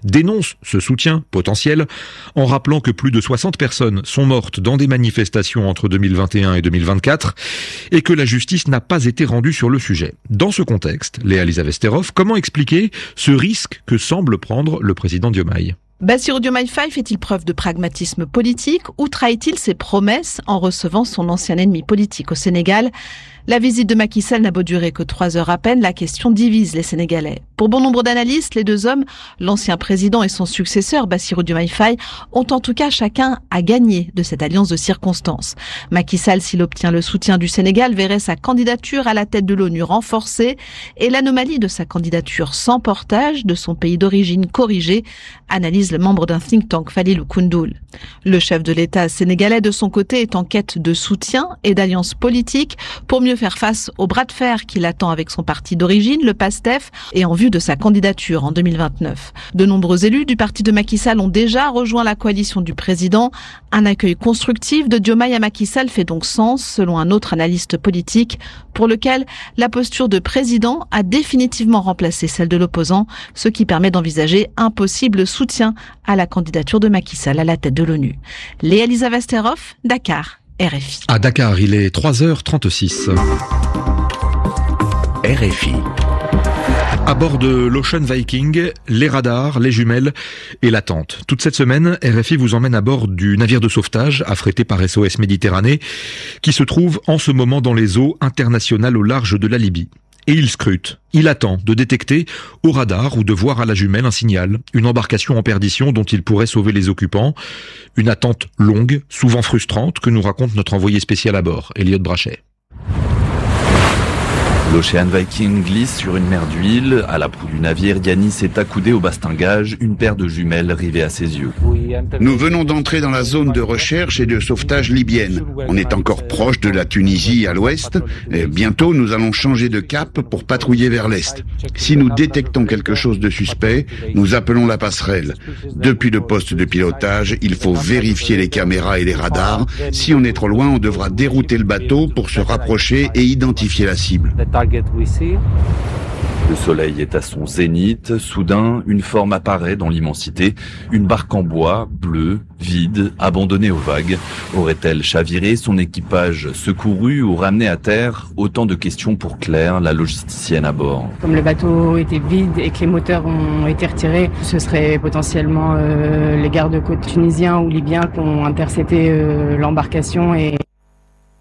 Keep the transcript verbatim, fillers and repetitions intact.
dénonce ce soutien potentiel en rappelant que plus de soixante personnes sont mortes dans des manifestations entre deux mille vingt et un et deux mille vingt-quatre et que la justice n'a pas été rendue sur le sujet. Dans ce contexte, Léa-Lisa Vesterhoff, comment expliquer ce risque que semble prendre le président Diomaye ? Bassirou Diomaye Faye fait-il preuve de pragmatisme politique ou trahit-il ses promesses en recevant son ancien ennemi politique au Sénégal ? La visite de Macky Sall n'a beau durer que trois heures à peine, la question divise les Sénégalais. Pour bon nombre d'analystes, les deux hommes, l'ancien président et son successeur, Bassirou Diomaye Faye, ont en tout cas chacun à gagner de cette alliance de circonstances. Macky Sall, s'il obtient le soutien du Sénégal, verrait sa candidature à la tête de l'ONU renforcée et l'anomalie de sa candidature sans portage de son pays d'origine corrigée, analyse le membre d'un think tank, Falilou Koundoul. Le chef de l'État sénégalais, de son côté, est en quête de soutien et d'alliance politique pour mieux faire face au bras de fer qu'il attend avec son parti d'origine, le PASTEF, et en vue de sa candidature en deux mille vingt-neuf. De nombreux élus du parti de Macky Sall ont déjà rejoint la coalition du président. Un accueil constructif de Diomaye à Macky Sall fait donc sens, selon un autre analyste politique, pour lequel la posture de président a définitivement remplacé celle de l'opposant, ce qui permet d'envisager un possible soutien à la candidature de Macky Sall à la tête de l'ONU. Léa-Lisa Vesterhoff, Dakar, R F I. À Dakar, il est trois heures trente-six. R F I. À bord de l'Ocean Viking, les radars, les jumelles et la tente. Toute cette semaine, R F I vous emmène à bord du navire de sauvetage affrété par S O S Méditerranée qui se trouve en ce moment dans les eaux internationales au large de la Libye. Et il scrute, il attend de détecter au radar ou de voir à la jumelle un signal, une embarcation en perdition dont il pourrait sauver les occupants. Une attente longue, souvent frustrante, que nous raconte notre envoyé spécial à bord, Elliot Brachet. L'Ocean Viking glisse sur une mer d'huile. À la proue du navire, Yanis est accoudé au bastingage, une paire de jumelles rivée à ses yeux. Nous venons d'entrer dans la zone de recherche et de sauvetage libyenne. On est encore proche de la Tunisie à l'ouest. Et bientôt, nous allons changer de cap pour patrouiller vers l'est. Si nous détectons quelque chose de suspect, nous appelons la passerelle. Depuis le poste de pilotage, il faut vérifier les caméras et les radars. Si on est trop loin, on devra dérouter le bateau pour se rapprocher et identifier la cible. Le soleil est à son zénith. Soudain, une forme apparaît dans l'immensité. Une barque en bois, bleue, vide, abandonnée aux vagues. Aurait-elle chaviré, son équipage secouru ou ramené à terre? Autant de questions pour Claire, la logisticienne à bord. Comme le bateau était vide et que les moteurs ont été retirés, ce serait potentiellement euh, les gardes-côtes tunisiens ou libyens qui ont intercepté euh, l'embarcation et